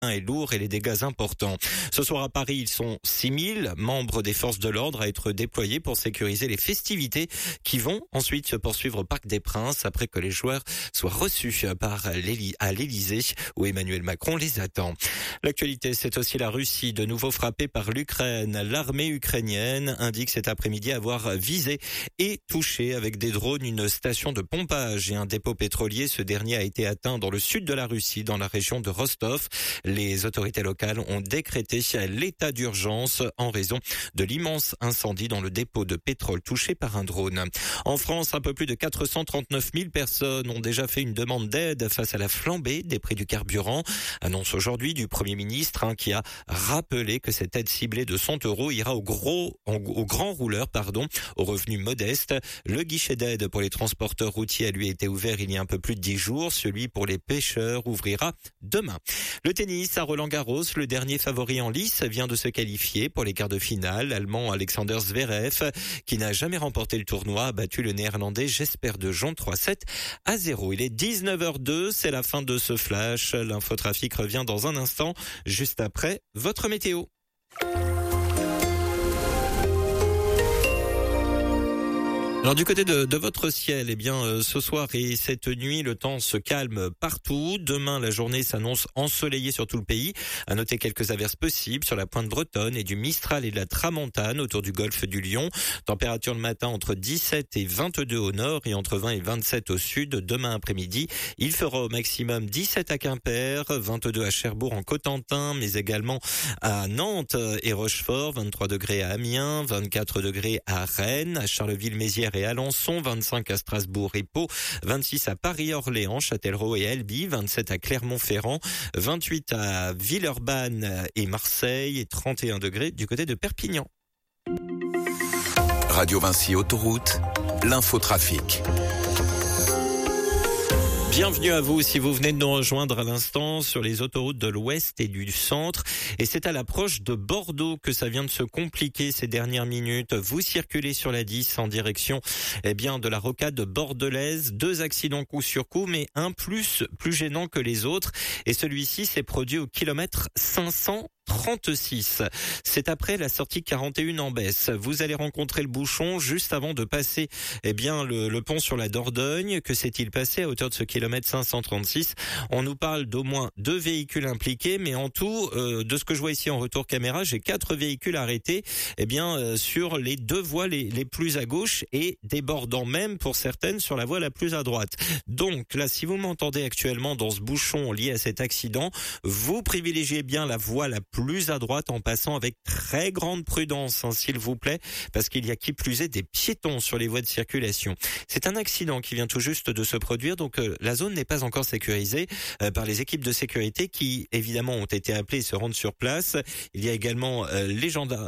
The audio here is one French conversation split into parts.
est lourd et les dégâts importants. Ce soir à Paris, ils sont 6000 membres des forces de l'ordre à être déployés pour sécuriser les festivités qui vont ensuite se poursuivre au Parc des Princes après que les joueurs soient reçus à l'Élysée où Emmanuel Macron les attend. L'actualité, c'est aussi la Russie, de nouveau frappée par l'Ukraine. L'armée ukrainienne indique cet après-midi avoir visé et touché avec des drones une station de pompage et un dépôt pétrolier. Ce dernier a été atteint dans le sud de la Russie, dans la région de Rostov. Les autorités locales ont décrété l'état d'urgence en raison de l'immense incendie dans le dépôt de pétrole touché par un drone. En France, un peu plus de 439 000 personnes ont déjà fait une demande d'aide face à la flambée des prix du carburant. Annonce aujourd'hui du Premier ministre qui a rappelé que cette aide ciblée de 100 € ira aux grands rouleurs, aux revenus modestes. Le guichet d'aide pour les transporteurs routiers a lui été ouvert il y a un peu plus de 10 jours. Celui pour les pêcheurs ouvrira demain. Le tennis à Roland-Garros, le dernier favori en lice vient de se qualifier pour les quarts de finale. L'Allemand Alexander Zverev, qui n'a jamais remporté le tournoi, a battu le Néerlandais Jesper de Jong 3-7-0. Il est 19h02, c'est la fin de ce flash. L'infotrafic revient dans un instant, juste après votre météo. Alors du côté de votre ciel, ce soir et cette nuit, le temps se calme partout. Demain, la journée s'annonce ensoleillée sur tout le pays. À noter quelques averses possibles sur la pointe bretonne et du Mistral et de la Tramontane autour du golfe du Lion. Température le matin entre 17 et 22 au nord et entre 20 et 27 au sud. Demain après-midi, il fera au maximum 17 à Quimper, 22 à Cherbourg en Cotentin, mais également à Nantes et Rochefort, 23 degrés à Amiens, 24 degrés à Rennes, à Charleville-Mézières et Alençon, 25 à Strasbourg et Pau, 26 à Paris-Orléans, Châtellerault et Albi, 27 à Clermont-Ferrand, 28 à Villeurbanne et Marseille et 31 degrés du côté de Perpignan. Radio Vinci Autoroute, l'infotrafic. Bienvenue à vous si vous venez de nous rejoindre à l'instant sur les autoroutes de l'Ouest et du Centre. Et c'est à l'approche de Bordeaux que ça vient de se compliquer ces dernières minutes. Vous circulez sur la 10 en direction de la rocade bordelaise. 2 accidents coup sur coup, mais un plus gênant que les autres. Et celui-ci s'est produit au kilomètre 536. C'est après la sortie 41 en baisse. Vous allez rencontrer le bouchon juste avant de passer le pont sur la Dordogne. Que s'est-il passé à hauteur de ce kilomètre 536? On nous parle d'au moins 2 véhicules impliqués, mais en tout, de ce que je vois ici en retour caméra, j'ai 4 véhicules arrêtés sur les 2 voies les plus à gauche et débordant même pour certaines sur la voie la plus à droite. Donc là, si vous m'entendez actuellement dans ce bouchon lié à cet accident, vous privilégiez bien la voie la plus à droite en passant avec très grande prudence, s'il vous plaît, parce qu'il y a qui plus est des piétons sur les voies de circulation. C'est un accident qui vient tout juste de se produire, donc la zone n'est pas encore sécurisée par les équipes de sécurité qui évidemment ont été appelées et se rendent sur place. Il y a également les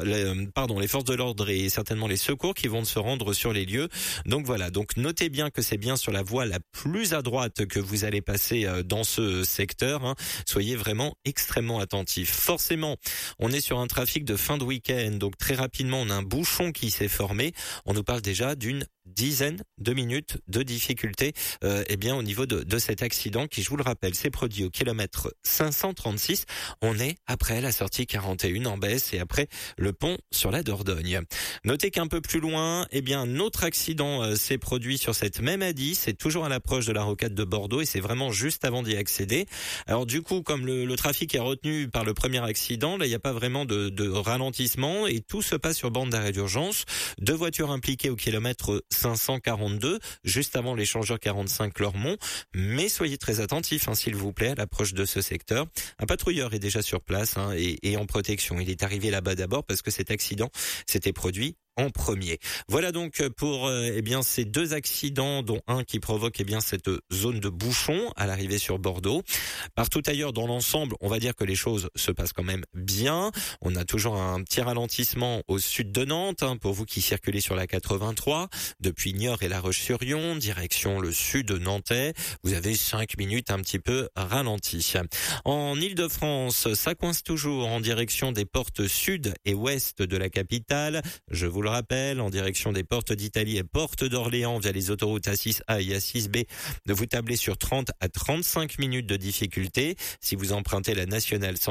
forces de l'ordre et certainement les secours qui vont se rendre sur les lieux. Donc voilà, donc notez bien que c'est bien sur la voie la plus à droite que vous allez passer dans ce secteur. Soyez vraiment extrêmement attentifs. Forcément, on est sur un trafic de fin de week-end, donc très rapidement on a un bouchon qui s'est formé. On nous parle déjà d'une dizaine de minutes de difficulté au niveau de cet accident qui, je vous le rappelle, s'est produit au kilomètre 536. On est après la sortie 41 en baisse et après le pont sur la Dordogne. Notez qu'un peu plus loin, un autre accident s'est produit sur cette même A10. C'est toujours à l'approche de la rocade de Bordeaux et c'est vraiment juste avant d'y accéder. Alors du coup, comme le trafic est retenu par le premier accident, là il n'y a pas vraiment de ralentissement et tout se passe sur bande d'arrêt d'urgence. 2 voitures impliquées au kilomètre 542, juste avant l'échangeur 45 Lormont. Mais soyez très attentifs, s'il vous plaît, à l'approche de ce secteur. Un patrouilleur est déjà sur place et en protection. Il est arrivé là-bas d'abord parce que cet accident s'était produit en premier. Voilà donc pour ces 2 accidents, dont un qui provoque cette zone de bouchon à l'arrivée sur Bordeaux. Partout ailleurs dans l'ensemble, on va dire que les choses se passent quand même bien. On a toujours un petit ralentissement au sud de Nantes, pour vous qui circulez sur la 83, depuis Niort et La Roche-sur-Yon, direction le sud nantais. Vous avez 5 minutes un petit peu ralenti. En Île-de-France, ça coince toujours en direction des portes sud et ouest de la capitale. Je vous le rappelle, en direction des portes d'Italie et portes d'Orléans via les autoroutes A6A et A6B, de vous tabler sur 30 à 35 minutes de difficulté. Si vous empruntez la nationale